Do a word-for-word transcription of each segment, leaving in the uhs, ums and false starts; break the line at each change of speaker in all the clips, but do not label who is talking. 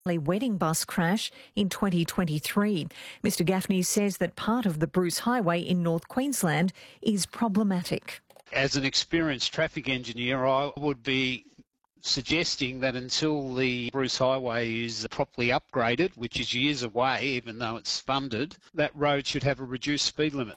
wedding bus crash in twenty twenty-three. Mister Gaffney says that part of the Bruce Highway in North Queensland is problematic.
As an experienced traffic engineer, I would be suggesting that until the Bruce Highway is properly upgraded, which is years away, even though it's funded, that road should have a reduced speed limit.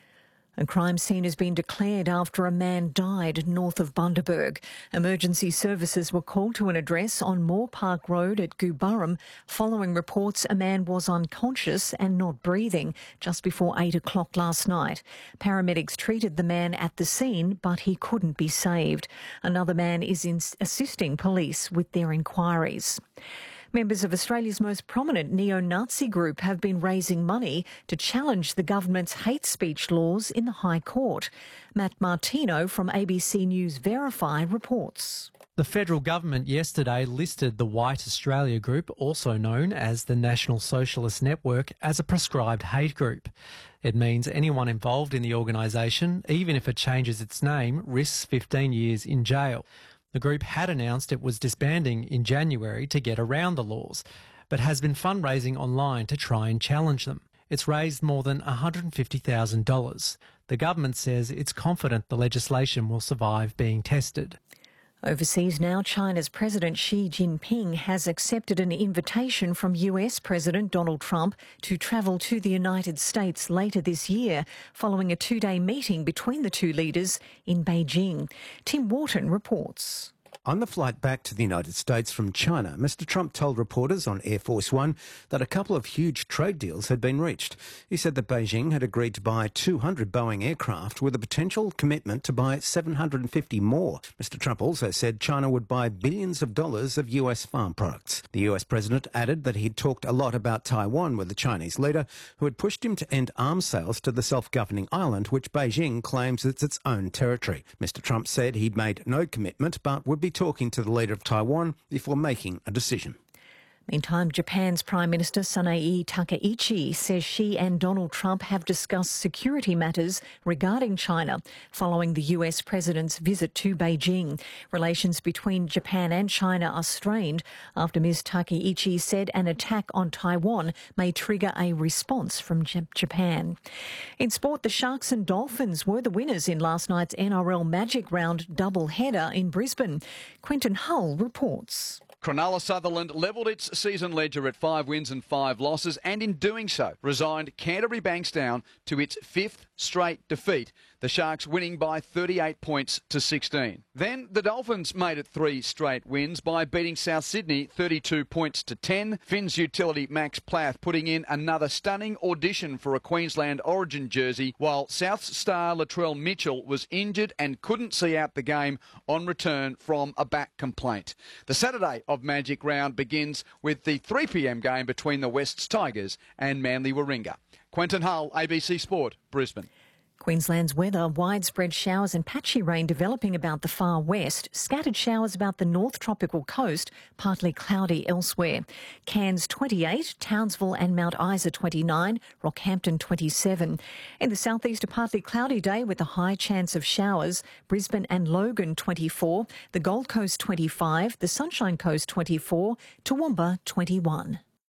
A crime scene has been declared after a man died north of Bundaberg. Emergency services were called to an address on Moore Park Road at Gooburrum following reports a man was unconscious and not breathing just before eight o'clock last night. Paramedics treated the man at the scene, but he couldn't be saved. Another man is in assisting police with their inquiries. Members of Australia's most prominent neo-Nazi group have been raising money to challenge the government's hate speech laws in the High Court. Matt Martino from A B C News Verify reports.
The federal government yesterday listed the White Australia Group, also known as the National Socialist Network, as a prescribed hate group. It means anyone involved in the organisation, even if it changes its name, risks fifteen years in jail. The group had announced it was disbanding in January to get around the laws, but has been fundraising online to try and challenge them. It's raised more than one hundred fifty thousand dollars. The government says it's confident the legislation will survive being tested.
Overseas now, China's President Xi Jinping has accepted an invitation from U S President Donald Trump to travel to the United States later this year, following a two-day meeting between the two leaders in Beijing. Tim Wharton reports.
On the flight back to the United States from China, Mister Trump told reporters on Air Force One that a couple of huge trade deals had been reached. He said that Beijing had agreed to buy two hundred Boeing aircraft with a potential commitment to buy seven hundred fifty more. Mister Trump also said China would buy billions of dollars of U S farm products. The U S president added that he'd talked a lot about Taiwan with the Chinese leader, who had pushed him to end arms sales to the self-governing island, which Beijing claims is its own territory. Mister Trump said he'd made no commitment but would be talking to the leader of Taiwan before making a decision.
Meantime, Japan's Prime Minister Sanae Takaichi says she and Donald Trump have discussed security matters regarding China following the U S president's visit to Beijing. Relations between Japan and China are strained after Miz Takaichi said an attack on Taiwan may trigger a response from J- Japan. In sport, the Sharks and Dolphins were the winners in last night's N R L Magic Round double-header in Brisbane. Quentin Hull reports.
Cronulla Sutherland levelled its season ledger at five wins and five losses, and in doing so resigned Canterbury Bankstown to its fifth straight defeat, the Sharks winning by thirty-eight points to sixteen. Then the Dolphins made it three straight wins by beating South Sydney thirty-two points to ten. Finns utility Max Plath putting in another stunning audition for a Queensland Origin jersey, while South's star Latrell Mitchell was injured and couldn't see out the game on return from a back complaint. The Saturday of Magic Round begins with the three p m game between the West's Tigers and Manly Warringah. Quentin Hull, A B C Sport, Brisbane.
Queensland's weather, widespread showers and patchy rain developing about the far west, scattered showers about the north tropical coast, partly cloudy elsewhere. Cairns twenty-eight, Townsville and Mount Isa twenty-nine, Rockhampton twenty-seven. In the southeast, a partly cloudy day with a high chance of showers. Brisbane and Logan twenty-four, the Gold Coast twenty-five, the Sunshine Coast twenty-four, Toowoomba twenty-one.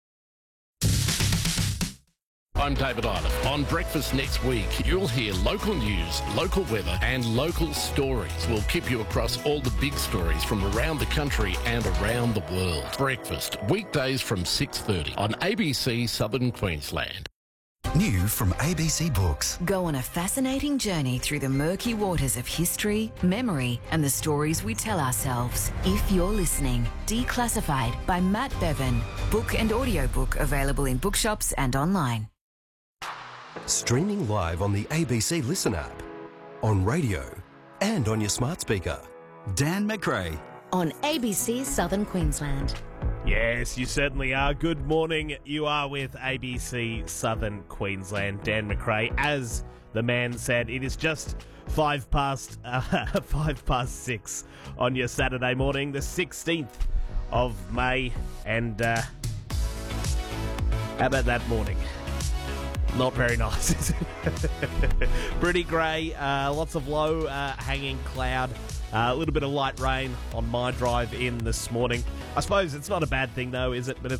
I'm David Iliff. On Breakfast next week, you'll hear local news, local weather and local stories. We'll keep you across all the big stories from around the country and around the world. Breakfast, weekdays from six thirty on A B C Southern Queensland.
New from A B C Books.
Go on a fascinating journey through the murky waters of history, memory and the stories we tell ourselves. If You're Listening, Declassified by Matt Bevan. Book and audiobook available in bookshops and online.
Streaming live on the A B C Listen app, on radio and on your smart speaker. Dan McRae.
On A B C Southern Queensland.
Yes, you certainly are. Good morning. You are with A B C Southern Queensland. Dan McRae. As the man said, it is just five past uh, five past six on your Saturday morning, the sixteenth of May. And uh, how about that morning? Not very nice, is it? Pretty grey, uh, lots of low uh, hanging cloud, uh, a little bit of light rain on my drive in this morning. I suppose it's not a bad thing though, is it? But it's